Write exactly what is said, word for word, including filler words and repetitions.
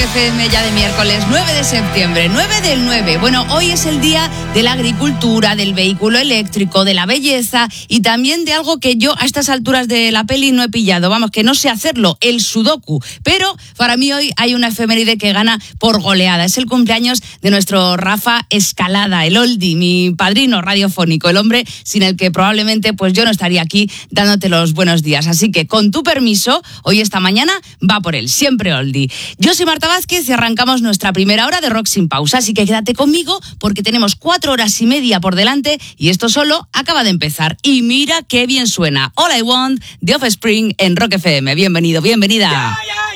F M ya de miércoles nueve de septiembre, nueve del nueve. Bueno, hoy es el día de la agricultura, del vehículo eléctrico, de la belleza y también de algo que yo a estas alturas de la peli no he pillado. Vamos, que no sé hacerlo, el sudoku. Pero para mí hoy hay una efeméride que gana por goleada. Es el cumpleaños de nuestro Rafa Escalada, el oldie, mi padrino radiofónico, el hombre sin el que probablemente pues yo no estaría aquí dándote los buenos días. Así que con tu permiso, hoy esta mañana va por él, siempre oldie. Yo soy Marta Vázquez y arrancamos nuestra primera hora de Rock Sin Pausa, así que quédate conmigo porque tenemos cuatro horas y media por delante y esto solo acaba de empezar. Y mira qué bien suena All I Want de Offspring en Rock F M. Bienvenido, bienvenida. Yeah, yeah.